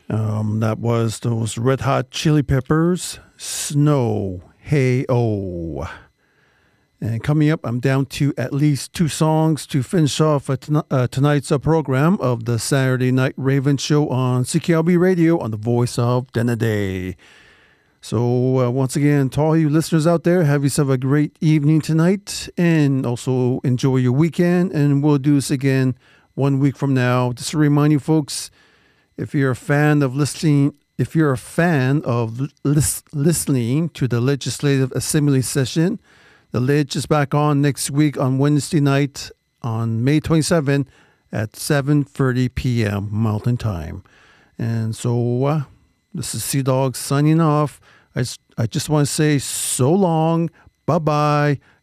That was those Red Hot Chili Peppers, Snow, Hey Oh. And coming up, I'm down to at least two songs to finish off tonight's program of the Saturday Night Raven Show on CKLB Radio on the voice of Denneday. So once again, to all you listeners out there, have yourself a great evening tonight and also enjoy your weekend. And we'll do this again 1 week from now. Just to remind you folks, if you're a fan of listening to the Legislative Assembly session, the Ledge is back on next week on Wednesday night on May 27 at 7:30 p.m. Mountain Time. And so this is Sea Dog signing off. I just want to say so long, bye-bye,